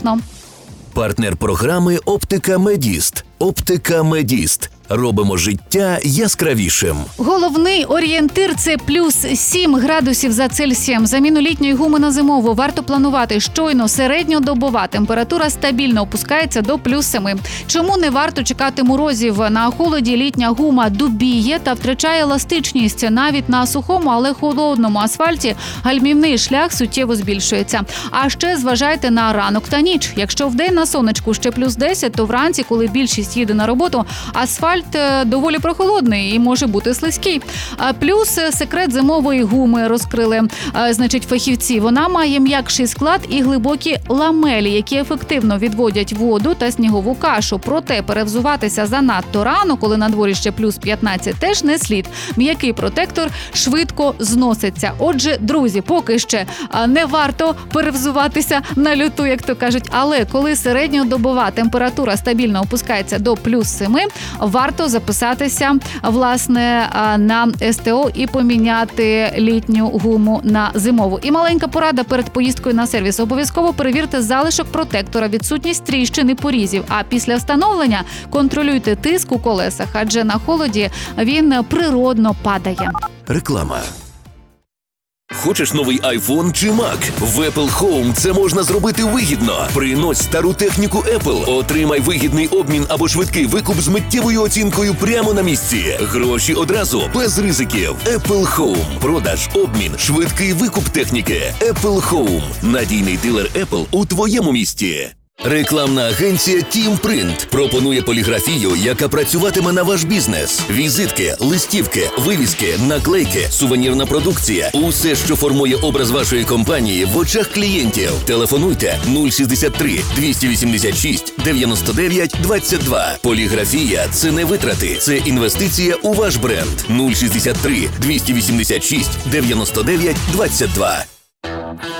Партнер програми «Оптика Медіст». «Оптика Медіст». Робимо життя яскравішим. Головний орієнтир – це плюс 7 градусів за Цельсієм. Заміну літньої гуми на зимову варто планувати щойно. Середньодобова температура стабільно опускається до плюс 7. Чому не варто чекати морозів? На холоді літня гума дубіє та втрачає еластичність. Навіть на сухому, але холодному асфальті гальмівний шлях суттєво збільшується. А ще зважайте на ранок та ніч. Якщо вдень на сонечку ще плюс 10, то вранці, коли більшість їде на роботу, асфальт доволі прохолодний і може бути слизький. Плюс секрет зимової гуми розкрили, фахівці. Вона має м'якший склад і глибокі ламелі, які ефективно відводять воду та снігову кашу. Проте перевзуватися занадто рано, коли на дворі ще плюс 15, теж не слід. М'який протектор швидко зноситься. Отже, друзі, поки ще не варто перевзуватися на люту, як то кажуть. Але коли середньодобова температура стабільно опускається до плюс 7, варто записатися, власне, на СТО і поміняти літню гуму на зимову. І маленька порада перед поїздкою на сервіс. Обов'язково перевірте залишок протектора, відсутність тріщин і порізів. А після встановлення контролюйте тиск у колесах, адже на холоді він природно падає. Реклама. Хочеш новий iPhone чи Mac? В Apple Home це можна зробити вигідно. Принось стару техніку Apple, отримай вигідний обмін або швидкий викуп з миттєвою оцінкою прямо на місці. Гроші одразу, без ризиків. Apple Home. Продаж, обмін, швидкий викуп техніки. Apple Home. Надійний дилер Apple у твоєму місті. Рекламна агенція Team Print пропонує поліграфію, яка працюватиме на ваш бізнес. Візитки, листівки, вивіски, наклейки, сувенірна продукція. Усе, що формує образ вашої компанії в очах клієнтів. Телефонуйте 063 286 99 22. Поліграфія – це не витрати, це інвестиція у ваш бренд. 063 286 99 22.